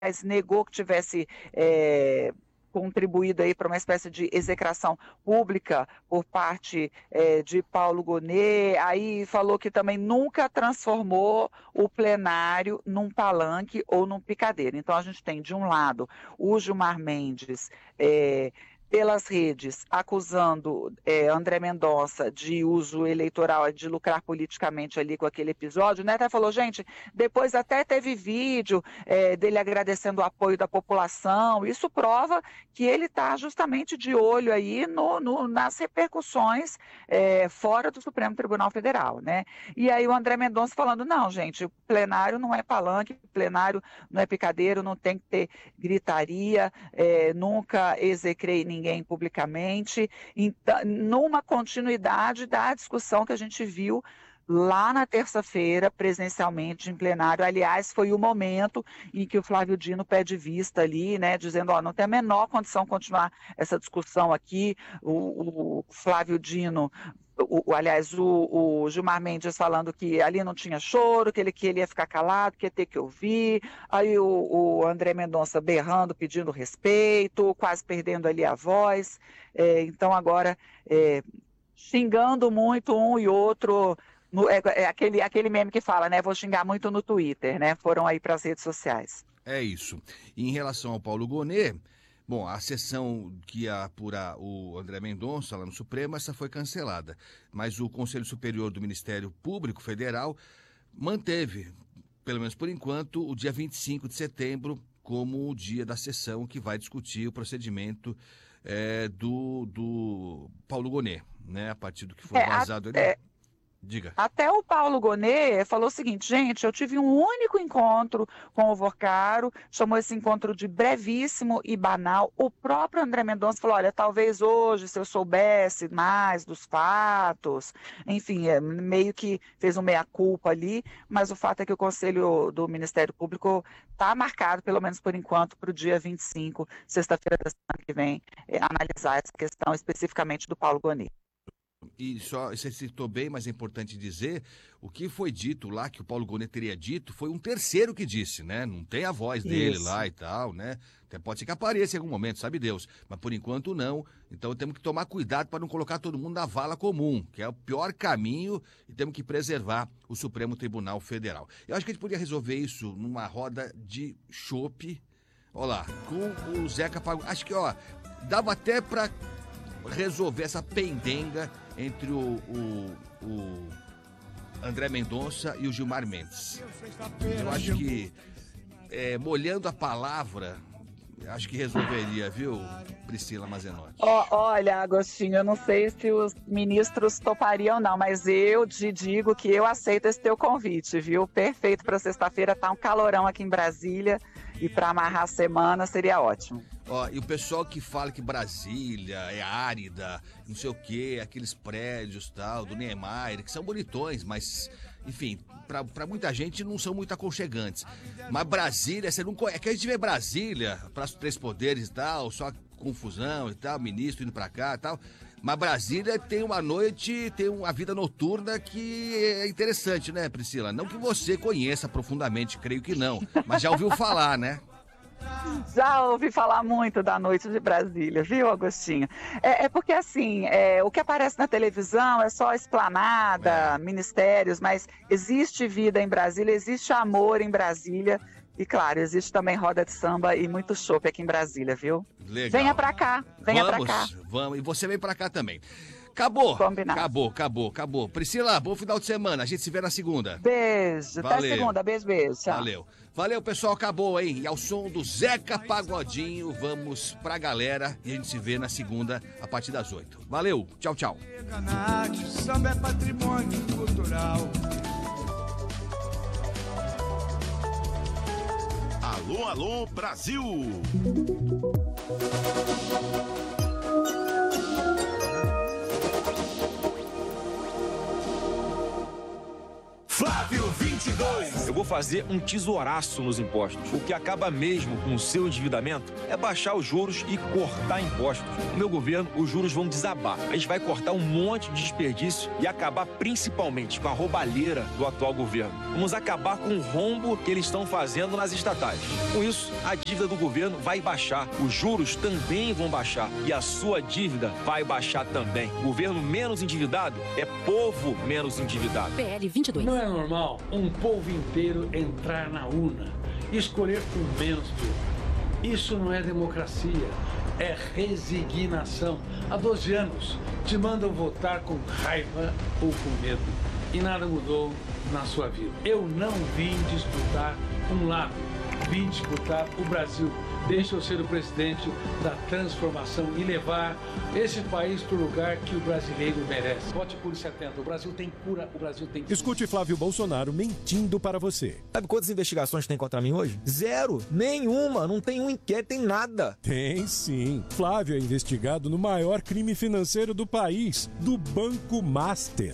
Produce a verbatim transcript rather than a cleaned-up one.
negou que tivesse é, contribuído aí para uma espécie de execração pública por parte é, de Paulo Gonet, aí falou que também nunca transformou o plenário num palanque ou num picadeiro. Então a gente tem, de um lado, o Gilmar Mendes, é, pelas redes, acusando é, André Mendonça de uso eleitoral, de lucrar politicamente ali com aquele episódio, né? Até falou, gente, depois até teve vídeo é, dele agradecendo o apoio da população, isso prova que ele está justamente de olho aí no, no, nas repercussões é, fora do Supremo Tribunal Federal, né? E aí o André Mendonça falando, não, gente, o plenário não é palanque, o plenário não é picadeiro, não tem que ter gritaria, é, nunca execrei ninguém ninguém publicamente, então, numa continuidade da discussão que a gente viu lá na terça-feira, presencialmente, em plenário. Aliás, foi o momento em que o Flávio Dino pede vista ali, né, dizendo, ó, não tem a menor condição de continuar essa discussão aqui, o, o Flávio Dino... O, o, aliás, o, o Gilmar Mendes falando que ali não tinha choro, que ele, que ele ia ficar calado, que ia ter que ouvir, aí o, o André Mendonça berrando, pedindo respeito, quase perdendo ali a voz, é, então agora é, xingando muito um e outro, no, é, é aquele, aquele meme que fala, né, vou xingar muito no Twitter, né, foram aí para as redes sociais. É isso. E em relação ao Paulo Gonet, bom, a sessão que ia apurar o André Mendonça lá no Supremo, essa foi cancelada. Mas o Conselho Superior do Ministério Público Federal manteve, pelo menos por enquanto, o dia vinte e cinco de setembro como o dia da sessão que vai discutir o procedimento é, do, do Paulo Gonet, né? A partir do que foi é, vazado ali. É... Diga. Até o Paulo Gonet falou o seguinte, gente, eu tive um único encontro com o Vorcaro, chamou esse encontro de brevíssimo e banal. O próprio André Mendonça falou, olha, talvez hoje, se eu soubesse mais dos fatos, enfim, é, meio que fez um meia-culpa ali, mas o fato é que o Conselho do Ministério Público está marcado, pelo menos por enquanto, para o dia vinte e cinco, sexta-feira da semana que vem, é, analisar essa questão especificamente do Paulo Gonet. E só, você citou bem, mas é importante dizer, o que foi dito lá, que o Paulo Gonet teria dito, foi um terceiro que disse, né? Não tem a voz dele Isso. lá e tal, né? Até pode ser que apareça em algum momento, sabe Deus. Mas por enquanto não. Então temos que tomar cuidado para não colocar todo mundo na vala comum, que é o pior caminho, e temos que preservar o Supremo Tribunal Federal. Eu acho que a gente podia resolver isso numa roda de chope, ó lá, com o Zeca Pagodinho. Acho que, ó, dava até para resolver essa pendenga entre o, o, o André Mendonça e o Gilmar Mendes. Eu acho que, é, molhando a palavra, acho que resolveria, viu, Priscila Mazenotti? Oh, olha, Agostinho, eu não sei se os ministros topariam não, mas eu te digo que eu aceito esse teu convite, viu? Perfeito para sexta-feira, tá um calorão aqui em Brasília e para amarrar a semana seria ótimo. Ó, e o pessoal que fala que Brasília é árida, não sei o quê, aqueles prédios tal, do Niemeyer, que são bonitões, mas, enfim, pra, pra muita gente não são muito aconchegantes. Mas Brasília, você não conhece. É que a gente vê Brasília, para os três poderes e tal, só confusão e tal, ministro indo pra cá e tal. Mas Brasília tem uma noite, tem uma vida noturna que é interessante, né, Priscila? Não que você conheça profundamente, creio que não, mas já ouviu falar, né? Já ouvi falar muito da noite de Brasília, viu, Agostinho? É, é porque, assim, é, o que aparece na televisão é só esplanada, é. ministérios, mas existe vida em Brasília, existe amor em Brasília e, claro, existe também roda de samba e muito chopp aqui em Brasília, viu? Legal. Venha pra cá, venha vamos, pra cá. Vamos, e você vem pra cá também. Acabou, Combinado. acabou, acabou, acabou. Priscila, bom final de semana, a gente se vê na segunda. Beijo, Valeu. até segunda, beijo, beijo, tchau. Valeu. Valeu, pessoal, acabou, hein? E ao som do Zeca Pagodinho, vamos pra galera e a gente se vê na segunda a partir das oito. Valeu, tchau, tchau. Samba é patrimônio cultural. Alô, alô, Brasil! Flávio vinte vinte e dois. Eu vou fazer um tesouraço nos impostos. O que acaba mesmo com o seu endividamento é baixar os juros e cortar impostos. No meu governo, os juros vão desabar. A gente vai cortar um monte de desperdício e acabar principalmente com a roubalheira do atual governo. Vamos acabar com o rombo que eles estão fazendo nas estatais. Com isso, a dívida do governo vai baixar, os juros também vão baixar e a sua dívida vai baixar também. Governo menos endividado é povo menos endividado. P L vinte e dois. Não é normal um povo inteiro entrar na urna e escolher com menos que um. Isso não é democracia, é resignação. Há doze anos te mandam votar com raiva ou com medo e nada mudou na sua vida. Eu não vim disputar um lado, vim disputar o Brasil. Deixa eu ser o presidente da transformação e levar esse país para o lugar que o brasileiro merece. Vote Cure setenta. O Brasil tem cura, o Brasil tem... Escute Flávio Bolsonaro mentindo para você. Sabe quantas investigações tem contra mim hoje? Zero. Nenhuma. Não tem um inquérito, tem nada. Tem sim. Flávio é investigado no maior crime financeiro do país, do Banco Master.